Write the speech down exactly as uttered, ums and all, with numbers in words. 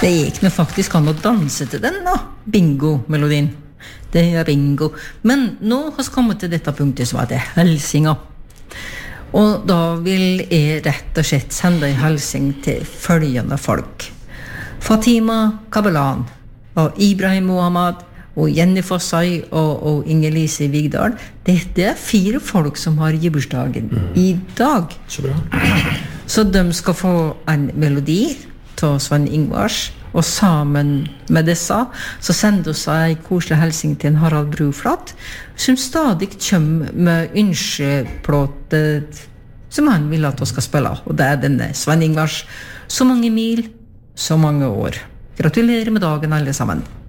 Det gikk nå faktisk an å danse til den da, bingo-melodien. Det er bingo. Men nå har vi kommet til dette punktet som heter helsinga. Og da vil jeg rett og slett sende en helsing til følgende folk. Fatima Kabelan og Ibrahim Mohammed og Jenny Fossai og, og Inger-Lise Vigdal. Dette er fire folk som har gibursdagen mm. i dag. Så bra. Så de skal få en melodi til Sven Ingvars, og sammen med disse så sender oss en koselig helsing til en Harald Bruflat, som stadig kommer med ønskeplåte som han vil at vi skal spille, og det er denne Sven Ingvars. Så mange mil, så mange år. Gratulerer med dagen alle sammen.